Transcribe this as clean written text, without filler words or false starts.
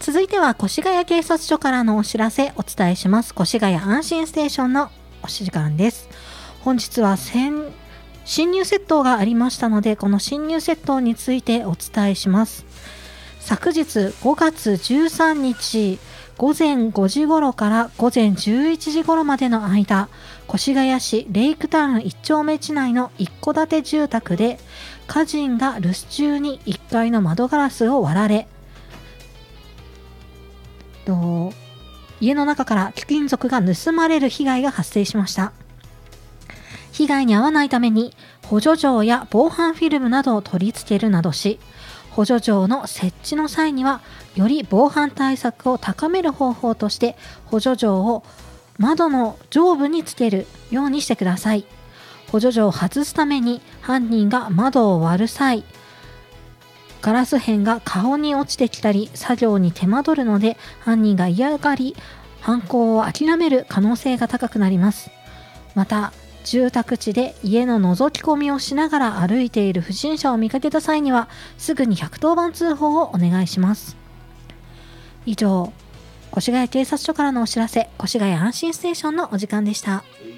続いては越谷警察署からのお知らせお伝えします。越谷安心ステーションのお時間です。本日は侵入窃盗がありましたので、この侵入窃盗についてお伝えします。昨日5月13日午前5時頃から午前11時頃までの間、越谷市レイクタウン1丁目地内の一戸建て住宅で、家人が留守中に1階の窓ガラスを割られ、家の中から貴金属が盗まれる被害が発生しました。被害に遭わないために補助錠や防犯フィルムなどを取り付けるなどし、補助錠の設置の際にはより防犯対策を高める方法として補助錠を窓の上部につけるようにしてください。補助錠を外すために犯人が窓を割る際、ガラス片が顔に落ちてきたり作業に手間取るので、犯人が嫌がり犯行を諦める可能性が高くなります。また住宅地で家の覗き込みをしながら歩いている不審者を見かけた際にはすぐに110番通報をお願いします。以上、越谷警察署からのお知らせ、越谷安心ステーションのお時間でした。